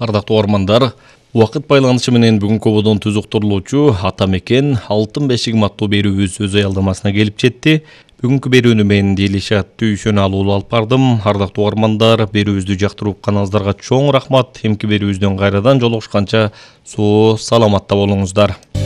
Ардактуу угармандар, убакыт байланышы менен бүгүнкү ободон түз уктурулуучу Ата мекен алтын бешигим аттуу берүүбүз өз аялдамасына келип жетти. Бүгүнкү берүүнү мен Дилишат Түйшөналуу алып бардым. Ардактуу угармандар, берүүбүздү жактырып укканыңыздарга чоң рахмат. Эмки берүүбүздөн кайрадан жолугушканча соо саламатта болуңуздар.